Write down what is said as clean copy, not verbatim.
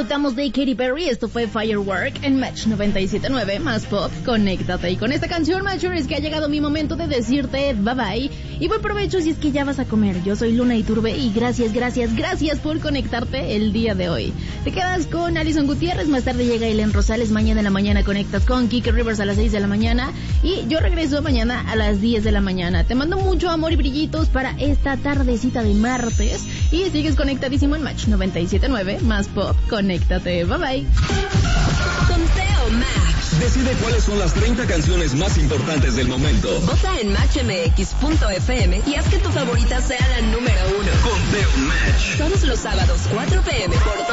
disfrutamos de Katy Perry, esto fue Firework en Match 97.9, más pop, conéctate. Y con esta canción, Matcher, es que ha llegado mi momento de decirte bye bye. Y buen provecho si es que ya vas a comer. Yo soy Luna Iturbe y gracias por conectarte el día de hoy. Te quedas con Alison Gutiérrez, más tarde llega Ellen Rosales, mañana en la mañana conectas con Kike Rivers a las 6 de la mañana. Y yo regreso mañana a las 10 de la mañana. Te mando mucho amor y brillitos para esta tardecita de martes. Y sigues conectadísimo en Match 97.9, más pop, conéctate. Bye bye. Conteo Match. Decide cuáles son las 30 canciones más importantes del momento. Vota en matchmx.fm y haz que tu favorita sea la número 1. Conteo Match. Todos los sábados, 4 p.m. por